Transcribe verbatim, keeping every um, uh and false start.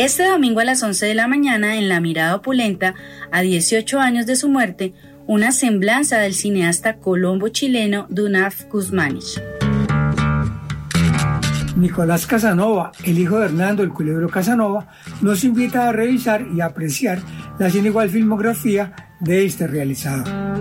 Este domingo a las once de la mañana, en La Mirada Opulenta, a dieciocho años de su muerte, una semblanza del cineasta colombo-chileno Dunaf Guzmánich. Nicolás Casanova, el hijo de Hernando el Culebro Casanova, nos invita a revisar y apreciar la sin igual filmografía de este realizador.